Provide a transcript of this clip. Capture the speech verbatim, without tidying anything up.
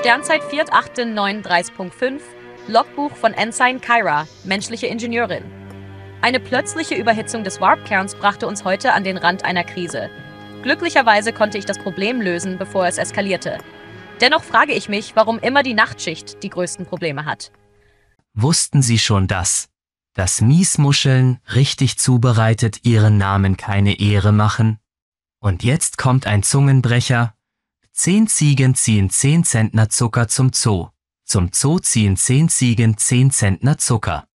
Sternzeit vier acht neununddreißig Punkt fünf, Logbuch von Ensign Kyra, menschliche Ingenieurin. Eine plötzliche Überhitzung des Warp-Kerns brachte uns heute an den Rand einer Krise. Glücklicherweise konnte ich das Problem lösen, bevor es eskalierte. Dennoch frage ich mich, warum immer die Nachtschicht die größten Probleme hat. Wussten Sie schon das? Dass Miesmuscheln, richtig zubereitet, ihren Namen keine Ehre machen? Und jetzt kommt ein Zungenbrecher. Zehn Ziegen ziehen zehn Zentner Zucker zum Zoo. Zum Zoo ziehen zehn Ziegen zehn Zentner Zucker.